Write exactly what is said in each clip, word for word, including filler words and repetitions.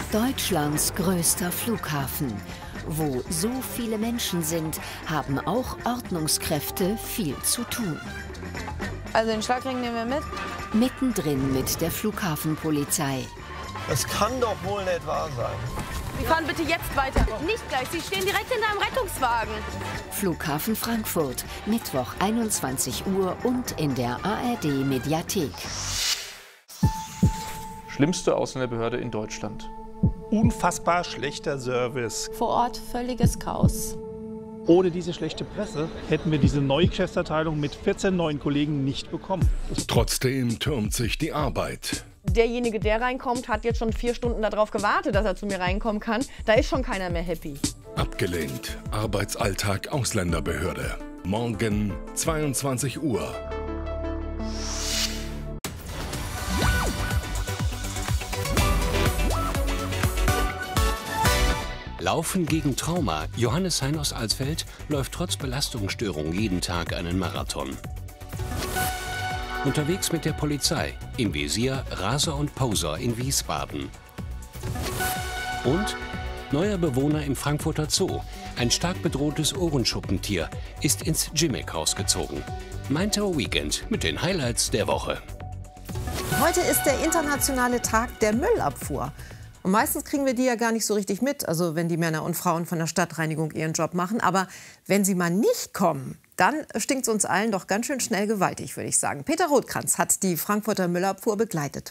Deutschlands größter Flughafen. Wo so viele Menschen sind, haben auch Ordnungskräfte viel zu tun. Also den Schlagring nehmen wir mit. Mittendrin mit der Flughafenpolizei. Das kann doch wohl nicht wahr sein. Sie fahren bitte jetzt weiter. Nicht gleich, Sie stehen direkt hinter einem Rettungswagen. Flughafen Frankfurt, Mittwoch einundzwanzig Uhr und in der A R D-Mediathek. Schlimmste Ausländerbehörde in Deutschland. Unfassbar schlechter Service. Vor Ort völliges Chaos. Ohne diese schlechte Presse hätten wir diese neue Geschäftsabteilung mit vierzehn neuen Kollegen nicht bekommen. Trotzdem türmt sich die Arbeit. Derjenige, der reinkommt, hat jetzt schon vier Stunden darauf gewartet, dass er zu mir reinkommen kann. Da ist schon keiner mehr happy. Abgelehnt. Arbeitsalltag Ausländerbehörde. Morgen zweiundzwanzig Uhr. Laufen gegen Trauma. Johannes Hein aus Alsfeld läuft trotz Belastungsstörung jeden Tag einen Marathon. Unterwegs mit der Polizei. Im Visier Raser und Poser in Wiesbaden. Und neuer Bewohner im Frankfurter Zoo. Ein stark bedrohtes Ohrenschuppentier ist ins Gimmick-Haus gezogen. Mein Tour Weekend mit den Highlights der Woche. Heute ist der internationale Tag der Müllabfuhr. Und meistens kriegen wir die ja gar nicht so richtig mit, also wenn die Männer und Frauen von der Stadtreinigung ihren Job machen. Aber wenn sie mal nicht kommen, dann stinkt es uns allen doch ganz schön schnell gewaltig, würde ich sagen. Peter Rothkranz hat die Frankfurter Müllabfuhr begleitet.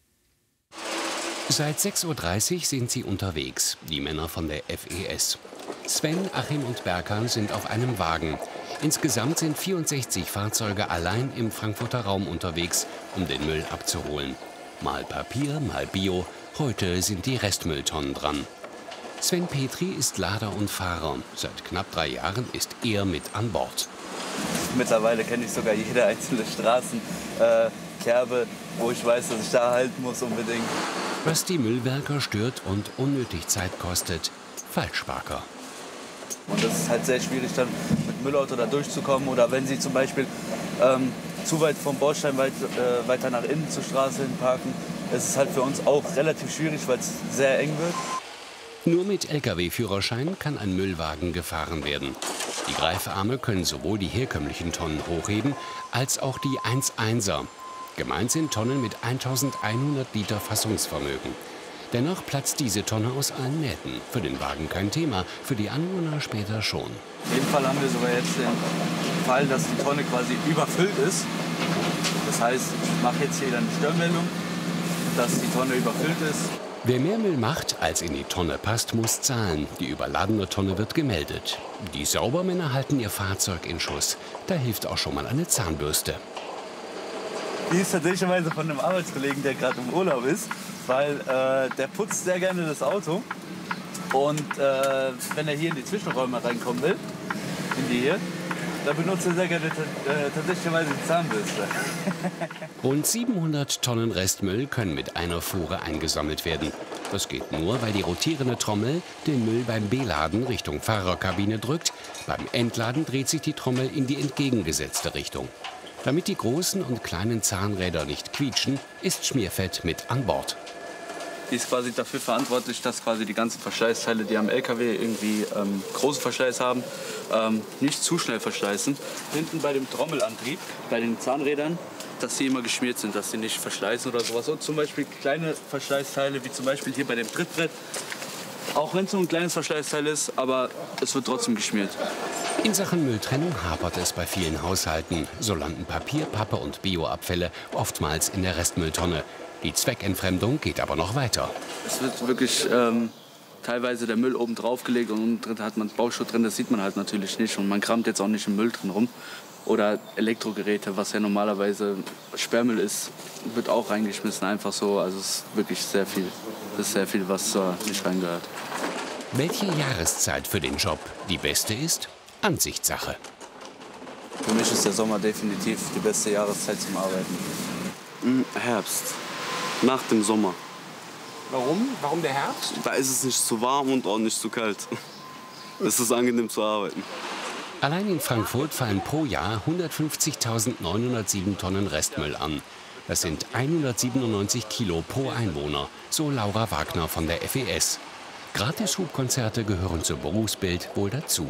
Seit sechs Uhr dreißig sind sie unterwegs, die Männer von der F E S. Sven, Achim und Berkan sind auf einem Wagen. Insgesamt sind vierundsechzig Fahrzeuge allein im Frankfurter Raum unterwegs, um den Müll abzuholen. Mal Papier, mal Bio. Heute sind die Restmülltonnen dran. Sven Petri ist Lader und Fahrer. Seit knapp drei Jahren ist er mit an Bord. Mittlerweile kenne ich sogar jede einzelne Straßenkerbe, äh, wo ich weiß, dass ich da halten muss unbedingt. Was die Müllwerker stört und unnötig Zeit kostet, Falschparker. Und das ist halt sehr schwierig, dann mit Müllauto da durchzukommen. Oder wenn sie zum Beispiel ähm, zu weit vom Bordstein weit, äh, weiter nach innen zur Straße hin parken, es ist halt für uns auch relativ schwierig, weil es sehr eng wird. Nur mit L K W-Führerschein kann ein Müllwagen gefahren werden. Die Greifarme können sowohl die herkömmlichen Tonnen hochheben, als auch die eins Komma eins er. Gemeint sind Tonnen mit eintausendeinhundert Liter Fassungsvermögen. Dennoch platzt diese Tonne aus allen Nähten. Für den Wagen kein Thema, für die Anwohner später schon. In dem Fall haben wir sogar jetzt den Fall, dass die Tonne quasi überfüllt ist. Das heißt, ich mache jetzt hier dann die Störmeldung, dass die Tonne überfüllt ist. Wer mehr Müll macht, als in die Tonne passt, muss zahlen. Die überladene Tonne wird gemeldet. Die Saubermänner halten ihr Fahrzeug in Schuss. Da hilft auch schon mal eine Zahnbürste. Die ist tatsächlich von einem Arbeitskollegen, der gerade im Urlaub ist, weil äh, der putzt sehr gerne das Auto. Und äh, wenn er hier in die Zwischenräume reinkommen will, in die hier, da benutzt er sehr gerne äh, tatsächlich die Zahnbürste. Rund siebenhundert Tonnen Restmüll können mit einer Fuhre eingesammelt werden. Das geht nur, weil die rotierende Trommel den Müll beim Beladen Richtung Fahrerkabine drückt. Beim Entladen dreht sich die Trommel in die entgegengesetzte Richtung. Damit die großen und kleinen Zahnräder nicht quietschen, ist Schmierfett mit an Bord. Die ist quasi dafür verantwortlich, dass quasi die ganzen Verschleißteile, die am L K W irgendwie ähm, großen Verschleiß haben, ähm, nicht zu schnell verschleißen. Hinten bei dem Trommelantrieb, bei den Zahnrädern, dass sie immer geschmiert sind, dass sie nicht verschleißen oder sowas. Und zum Beispiel kleine Verschleißteile, wie zum Beispiel hier bei dem Trittbrett. Auch wenn es nur ein kleines Verschleißteil ist, aber es wird trotzdem geschmiert. In Sachen Mülltrennung hapert es bei vielen Haushalten. So landen Papier, Pappe und Bioabfälle oftmals in der Restmülltonne. Die Zweckentfremdung geht aber noch weiter. Es wird wirklich ähm, teilweise der Müll oben drauf gelegt und unten drin hat man Bauschutt drin. Das sieht man halt natürlich nicht und man kramt jetzt auch nicht im Müll drin rum. Oder Elektrogeräte, was ja normalerweise Sperrmüll ist, wird auch reingeschmissen, einfach so. Also es ist wirklich sehr viel. Das ist sehr viel, was da nicht reingehört. Welche Jahreszeit für den Job die beste ist? Ansichtssache. Für mich ist der Sommer definitiv die beste Jahreszeit zum Arbeiten. Herbst. Nach dem Sommer. Warum? Warum der Herbst? Da ist es nicht zu warm und auch nicht zu kalt. Es ist angenehm zu arbeiten. Allein in Frankfurt fallen pro Jahr hundertfünfzigtausendneunhundertsieben Tonnen Restmüll an. Das sind hundertsiebenundneunzig Kilo pro Einwohner, so Laura Wagner von der F E S. Gratis-Hubkonzerte gehören zum Berufsbild wohl dazu.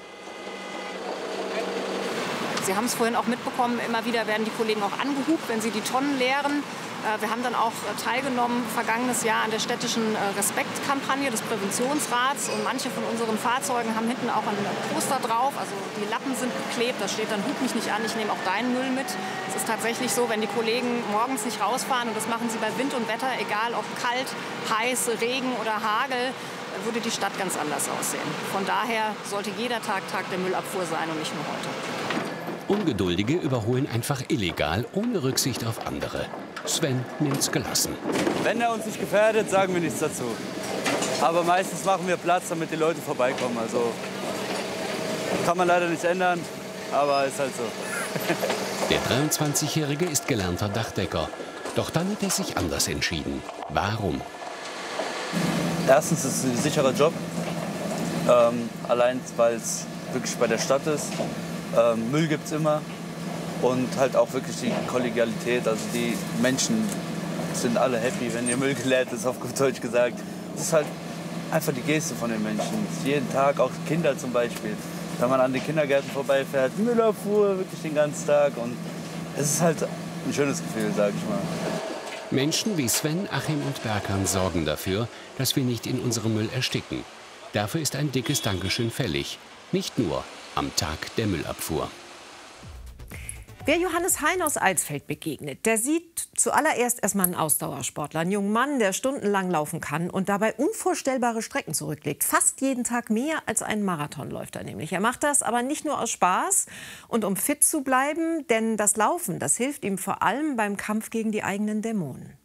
Sie haben es vorhin auch mitbekommen, immer wieder werden die Kollegen auch angehupt, wenn sie die Tonnen leeren. Wir haben dann auch teilgenommen vergangenes Jahr an der städtischen Respektkampagne des Präventionsrats. Und manche von unseren Fahrzeugen haben hinten auch ein Poster drauf. Also die Lappen sind geklebt, da steht dann: Hub mich nicht an, ich nehme auch deinen Müll mit. Es ist tatsächlich so, wenn die Kollegen morgens nicht rausfahren, und das machen sie bei Wind und Wetter, egal ob kalt, heiß, Regen oder Hagel, würde die Stadt ganz anders aussehen. Von daher sollte jeder Tag Tag der Müllabfuhr sein und nicht nur heute. Ungeduldige überholen einfach illegal, ohne Rücksicht auf andere. Sven nimmt's gelassen. Wenn er uns nicht gefährdet, sagen wir nichts dazu. Aber meistens machen wir Platz, damit die Leute vorbeikommen. Also kann man leider nicht ändern, aber ist halt so. Der dreiundzwanzigjährige ist gelernter Dachdecker. Doch dann hat er sich anders entschieden. Warum? Erstens ist es ein sicherer Job. Ähm, allein, weil es wirklich bei der Stadt ist. Ähm, Müll gibt es immer. Und halt auch wirklich die Kollegialität. Also die Menschen sind alle happy, wenn ihr Müll geleert ist, auf gut Deutsch gesagt. Es ist halt einfach die Geste von den Menschen. Jeden Tag, auch Kinder zum Beispiel. Wenn man an den Kindergärten vorbeifährt, Müllabfuhr wirklich den ganzen Tag. Und es ist halt ein schönes Gefühl, sag ich mal. Menschen wie Sven, Achim und Berkan sorgen dafür, dass wir nicht in unserem Müll ersticken. Dafür ist ein dickes Dankeschön fällig. Nicht nur am Tag der Müllabfuhr. Wer Johannes Hein aus Alsfeld begegnet, der sieht zuallererst erstmal einen Ausdauersportler, einen jungen Mann, der stundenlang laufen kann und dabei unvorstellbare Strecken zurücklegt. Fast jeden Tag mehr als einen Marathon läuft er nämlich. Er macht das aber nicht nur aus Spaß und um fit zu bleiben, denn das Laufen, das hilft ihm vor allem beim Kampf gegen die eigenen Dämonen.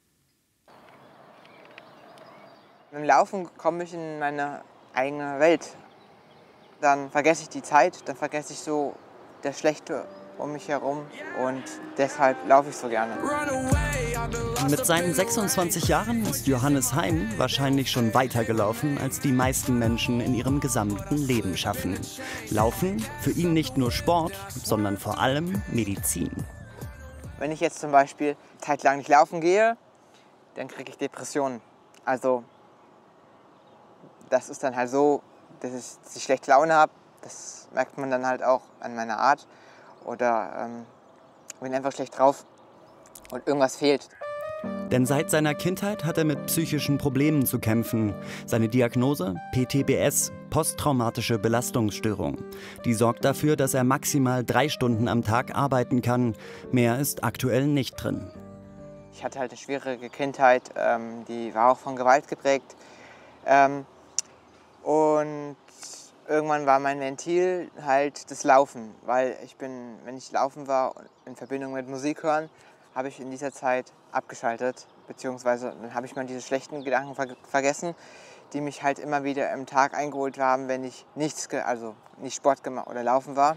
Mit dem Laufen komme ich in meine eigene Welt. Dann vergesse ich die Zeit, dann vergesse ich so das Schlechte um mich herum und deshalb laufe ich so gerne. Mit seinen sechsundzwanzig Jahren ist Johannes Hein wahrscheinlich schon weiter gelaufen, als die meisten Menschen in ihrem gesamten Leben schaffen. Laufen für ihn nicht nur Sport, sondern vor allem Medizin. Wenn ich jetzt zum Beispiel zeitlang nicht laufen gehe, dann kriege ich Depressionen. Also das ist dann halt so, dass ich, dass ich schlechte Laune habe. Das merkt man dann halt auch an meiner Art. Oder ähm, bin einfach schlecht drauf und irgendwas fehlt. Denn seit seiner Kindheit hat er mit psychischen Problemen zu kämpfen. Seine Diagnose P T B S, posttraumatische Belastungsstörung. Die sorgt dafür, dass er maximal drei Stunden am Tag arbeiten kann. Mehr ist aktuell nicht drin. Ich hatte halt eine schwierige Kindheit, ähm, die war auch von Gewalt geprägt. Ähm, und irgendwann war mein Ventil halt das Laufen, weil ich bin, wenn ich laufen war in Verbindung mit Musik hören, habe ich in dieser Zeit abgeschaltet, beziehungsweise dann habe ich mal diese schlechten Gedanken ver vergessen, die mich halt immer wieder im Tag eingeholt haben, wenn ich nichts, also nicht Sport gemacht oder laufen war.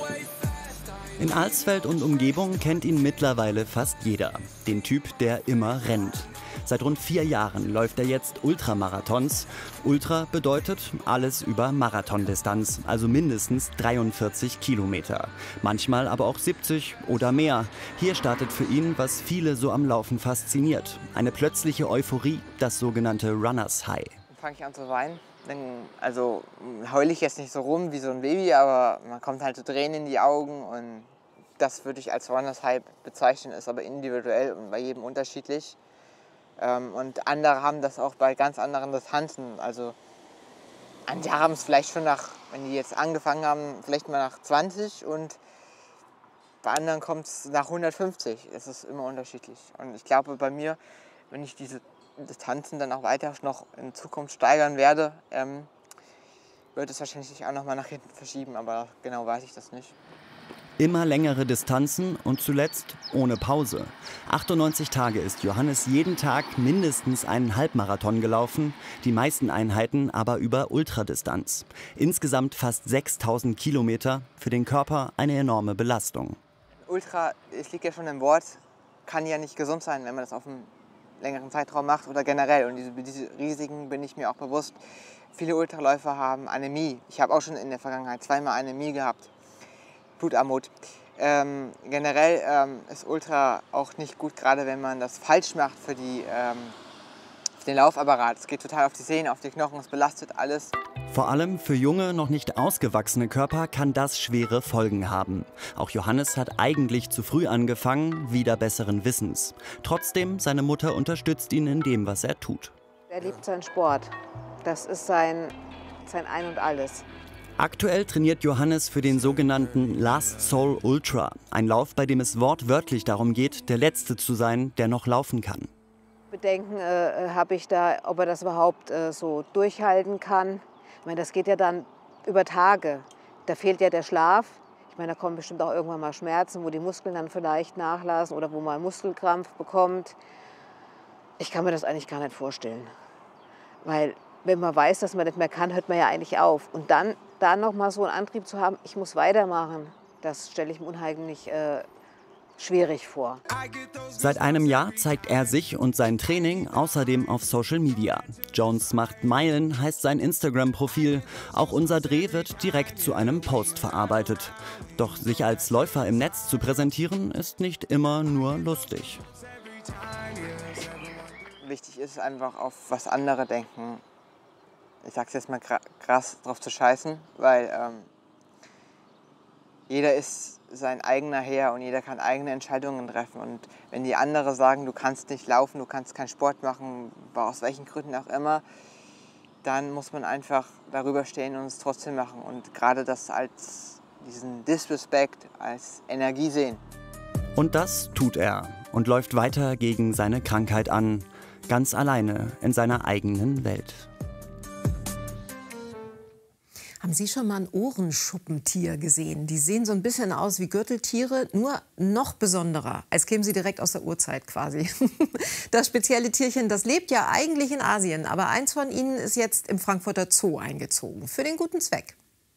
In Alsfeld und Umgebung kennt ihn mittlerweile fast jeder, den Typ, der immer rennt. Seit rund vier Jahren läuft er jetzt Ultramarathons. Ultra bedeutet alles über Marathondistanz, also mindestens dreiundvierzig Kilometer. Manchmal aber auch siebzig oder mehr. Hier startet für ihn, was viele so am Laufen fasziniert. Eine plötzliche Euphorie, das sogenannte Runners High. Dann fange ich an zu weinen. Dann, also heule ich jetzt nicht so rum wie so ein Baby, aber man kommt halt so Tränen in die Augen. Und das würde ich als Runners High bezeichnen, ist aber individuell und bei jedem unterschiedlich. Und andere haben das auch bei ganz anderen Distanzen. Also manche haben es vielleicht schon nach, wenn die jetzt angefangen haben, vielleicht mal nach zwanzig und bei anderen kommt es nach hundertfünfzig. Es ist immer unterschiedlich. Und ich glaube bei mir, wenn ich diese Distanzen dann auch weiter noch in Zukunft steigern werde, ähm, wird es wahrscheinlich auch noch mal nach hinten verschieben, aber genau weiß ich das nicht. Immer längere Distanzen und zuletzt ohne Pause. achtundneunzig Tage ist Johannes jeden Tag mindestens einen Halbmarathon gelaufen, die meisten Einheiten aber über Ultradistanz. Insgesamt fast sechstausend Kilometer, für den Körper eine enorme Belastung. Ultra, es liegt ja schon im Wort, kann ja nicht gesund sein, wenn man das auf einen längeren Zeitraum macht oder generell. Und diese, diese Risiken bin ich mir auch bewusst. Viele Ultraläufer haben Anämie. Ich habe auch schon in der Vergangenheit zweimal Anämie gehabt. Blutarmut. Ähm, generell ähm, ist Ultra auch nicht gut, gerade wenn man das falsch macht für, die, ähm, für den Laufapparat. Es geht total auf die Sehnen, auf die Knochen, es belastet alles. Vor allem für junge, noch nicht ausgewachsene Körper kann das schwere Folgen haben. Auch Johannes hat eigentlich zu früh angefangen, wider besseren Wissens. Trotzdem, seine Mutter unterstützt ihn in dem, was er tut. Er liebt seinen Sport. Das ist sein, sein Ein und Alles. Aktuell trainiert Johannes für den sogenannten Last Soul Ultra. Ein Lauf, bei dem es wortwörtlich darum geht, der Letzte zu sein, der noch laufen kann. Bedenken äh, habe ich da, ob er das überhaupt äh, so durchhalten kann. Ich meine, das geht ja dann über Tage. Da fehlt ja der Schlaf. Ich meine, da kommen bestimmt auch irgendwann mal Schmerzen, wo die Muskeln dann vielleicht nachlassen oder wo man einen Muskelkrampf bekommt. Ich kann mir das eigentlich gar nicht vorstellen. Weil wenn man weiß, dass man nicht mehr kann, hört man ja eigentlich auf. Und dann, dann noch mal so einen Antrieb zu haben, ich muss weitermachen, das stelle ich mir unheimlich äh, schwierig vor. Seit einem Jahr zeigt er sich und sein Training außerdem auf Social Media. Jones macht Meilen heißt sein Instagram-Profil. Auch unser Dreh wird direkt zu einem Post verarbeitet. Doch sich als Läufer im Netz zu präsentieren, ist nicht immer nur lustig. Wichtig ist einfach, auf was andere denken. Ich sag's jetzt mal krass, drauf zu scheißen, weil ähm, jeder ist sein eigener Herr und jeder kann eigene Entscheidungen treffen. Und wenn die anderen sagen, du kannst nicht laufen, du kannst keinen Sport machen, aus welchen Gründen auch immer, dann muss man einfach darüber stehen und es trotzdem machen. Und gerade das als diesen Disrespect, als Energie sehen. Und das tut er und läuft weiter gegen seine Krankheit an, ganz alleine in seiner eigenen Welt. Haben Sie schon mal ein Ohrenschuppentier gesehen? Die sehen so ein bisschen aus wie Gürteltiere, nur noch besonderer, als kämen sie direkt aus der Urzeit quasi. Das spezielle Tierchen, das lebt ja eigentlich in Asien, aber eins von ihnen ist jetzt im Frankfurter Zoo eingezogen, für den guten Zweck.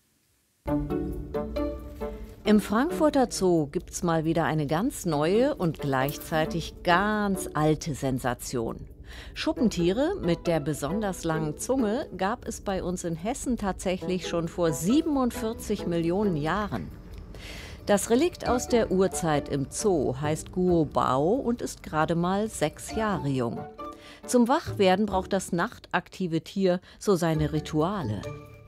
Im Frankfurter Zoo gibt's mal wieder eine ganz neue und gleichzeitig ganz alte Sensation. Schuppentiere mit der besonders langen Zunge gab es bei uns in Hessen tatsächlich schon vor siebenundvierzig Millionen Jahren. Das Relikt aus der Urzeit im Zoo heißt Guobao und ist gerade mal sechs Jahre jung. Zum Wachwerden braucht das nachtaktive Tier so seine Rituale.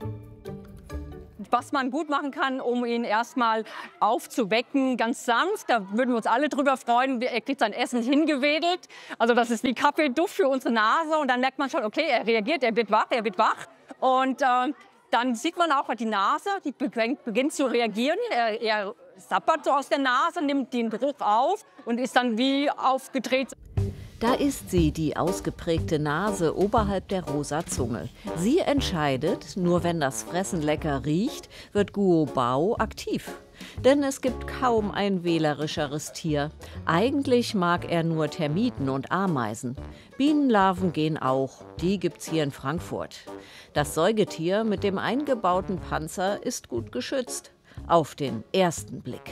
Was man gut machen kann, um ihn erstmal aufzuwecken, ganz sanft. Da würden wir uns alle drüber freuen. Er kriegt sein Essen hingewedelt. Also das ist wie Kaffeeduft für unsere Nase. Und dann merkt man schon, okay, er reagiert, er wird wach, er wird wach. Und äh, dann sieht man auch die Nase, die beginnt, beginnt zu reagieren. Er, er sappert so aus der Nase, nimmt den Geruch auf und ist dann wie aufgedreht. Da ist sie, die ausgeprägte Nase oberhalb der rosa Zunge. Sie entscheidet, nur wenn das Fressen lecker riecht, wird Guobao aktiv. Denn es gibt kaum ein wählerischeres Tier. Eigentlich mag er nur Termiten und Ameisen. Bienenlarven gehen auch, die gibt's hier in Frankfurt. Das Säugetier mit dem eingebauten Panzer ist gut geschützt. Auf den ersten Blick.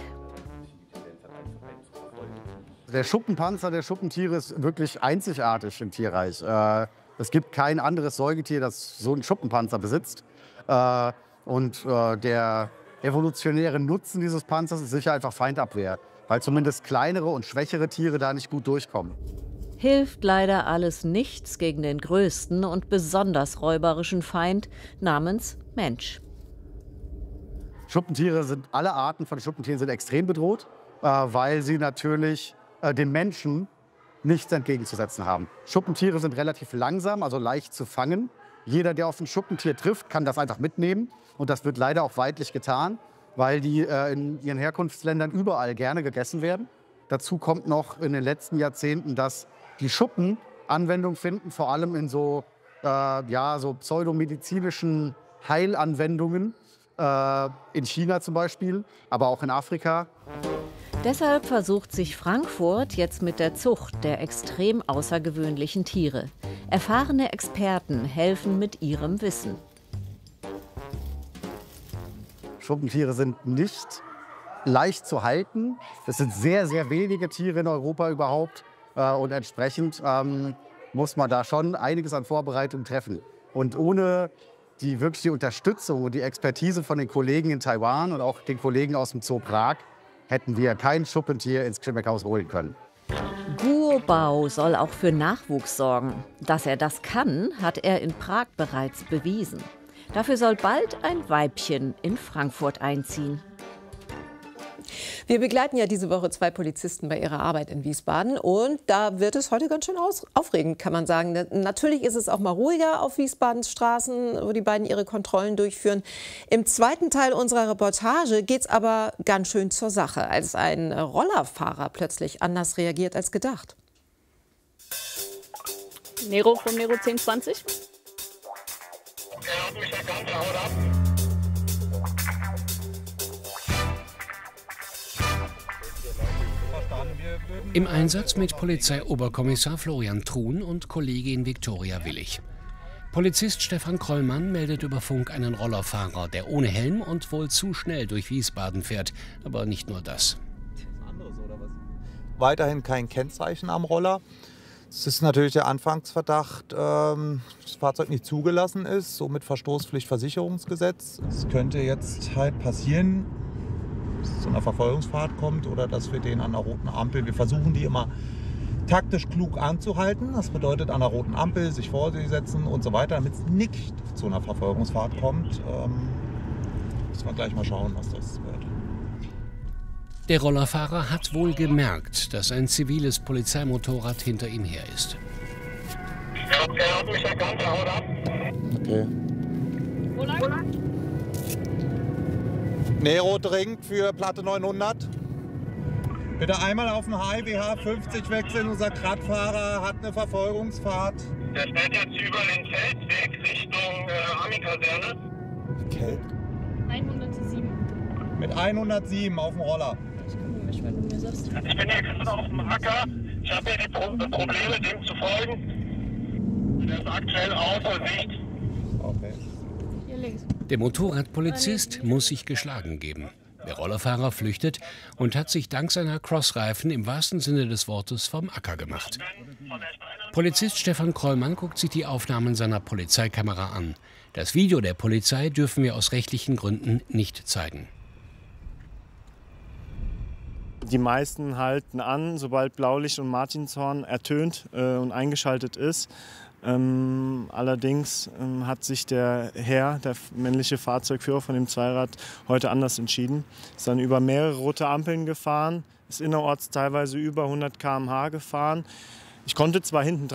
Der Schuppenpanzer der Schuppentiere ist wirklich einzigartig im Tierreich. Äh, es gibt kein anderes Säugetier, das so einen Schuppenpanzer besitzt. Äh, und äh, der evolutionäre Nutzen dieses Panzers ist sicher einfach Feindabwehr, weil zumindest kleinere und schwächere Tiere da nicht gut durchkommen. Hilft leider alles nichts gegen den größten und besonders räuberischen Feind namens Mensch. Schuppentiere sind, alle Arten von Schuppentieren sind extrem bedroht, äh, weil sie natürlich den Menschen nichts entgegenzusetzen haben. Schuppentiere sind relativ langsam, also leicht zu fangen. Jeder, der auf ein Schuppentier trifft, kann das einfach mitnehmen. Und das wird leider auch weitlich getan, weil die äh, in ihren Herkunftsländern überall gerne gegessen werden. Dazu kommt noch in den letzten Jahrzehnten, dass die Schuppen Anwendung finden, vor allem in so, äh, ja, so pseudomedizinischen Heilanwendungen. Äh, in China zum Beispiel, aber auch in Afrika. Deshalb versucht sich Frankfurt jetzt mit der Zucht der extrem außergewöhnlichen Tiere. Erfahrene Experten helfen mit ihrem Wissen. Schuppentiere sind nicht leicht zu halten. Es sind sehr, sehr wenige Tiere in Europa überhaupt. Und entsprechend ähm, muss man da schon einiges an Vorbereitungen treffen. Und ohne die wirklich die Unterstützung und die Expertise von den Kollegen in Taiwan und auch den Kollegen aus dem Zoo Prag hätten wir kein Schuppentier ins Schimmelkhaus holen können. Guobao soll auch für Nachwuchs sorgen. Dass er das kann, hat er in Prag bereits bewiesen. Dafür soll bald ein Weibchen in Frankfurt einziehen. Wir begleiten ja diese Woche zwei Polizisten bei ihrer Arbeit in Wiesbaden und da wird es heute ganz schön aufregend, kann man sagen. Natürlich ist es auch mal ruhiger auf Wiesbadens Straßen, wo die beiden ihre Kontrollen durchführen. Im zweiten Teil unserer Reportage geht es aber ganz schön zur Sache, als ein Rollerfahrer plötzlich anders reagiert als gedacht. Nero vom Nero zehn zwanzig. Er hat mich erkannt, er haut ab. Im Einsatz mit Polizeioberkommissar Florian Truhn und Kollegin Viktoria Willig. Polizist Stefan Krollmann meldet über Funk einen Rollerfahrer, der ohne Helm und wohl zu schnell durch Wiesbaden fährt. Aber nicht nur das. Weiterhin kein Kennzeichen am Roller. Es ist natürlich der Anfangsverdacht, ähm, dass das Fahrzeug nicht zugelassen ist, somit Verstoßpflichtversicherungsgesetz. Es könnte jetzt halt passieren, dass es zu einer Verfolgungsfahrt kommt oder dass wir den an der roten Ampel, wir versuchen die immer taktisch klug anzuhalten. Das bedeutet an der roten Ampel sich vor sie setzen und so weiter, damit es nicht zu einer Verfolgungsfahrt kommt. Ähm, müssen wir gleich mal schauen, was das wird. Der Rollerfahrer hat wohl gemerkt, dass ein ziviles Polizeimotorrad hinter ihm her ist. Er hat mich erkannt, er haut ab. Okay. Wo lang? Nero dringend für Platte neunhundert. Bitte einmal auf dem Highway H fünfzig wechseln. Unser Radfahrer hat eine Verfolgungsfahrt. Der fährt jetzt über den Feldweg Richtung äh, Army-Kaserne. Okay. hundertsieben. Mit hundertsieben auf dem Roller. Ich komisch, wenn du mir sagst. Ich bin hier gerade auf dem Acker. Ich habe hier die Pro Probleme, dem zu folgen. Der ist aktuell außer Sicht. Okay. Hier links. Der Motorradpolizist muss sich geschlagen geben. Der Rollerfahrer flüchtet und hat sich dank seiner Crossreifen im wahrsten Sinne des Wortes vom Acker gemacht. Polizist Stefan Krollmann guckt sich die Aufnahmen seiner Polizeikamera an. Das Video der Polizei dürfen wir aus rechtlichen Gründen nicht zeigen. Die meisten halten an, sobald Blaulicht und Martinshorn ertönt äh, und eingeschaltet ist. Ähm, allerdings ähm, hat sich der Herr, der männliche Fahrzeugführer von dem Zweirad, heute anders entschieden. Ist dann über mehrere rote Ampeln gefahren, ist innerorts teilweise über hundert Kilometer pro Stunde gefahren. Ich konnte zwar hinten